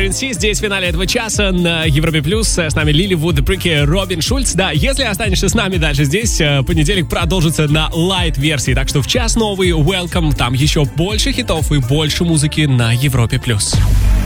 CNC. Здесь в финале этого часа на Европе Плюс. С нами Лили Вуд, Прики, Робин Шульц. Да, если останешься с нами дальше здесь, понедельник продолжится на лайт-версии. Так что в час новый welcome. Там еще больше хитов и больше музыки на Европе Плюс.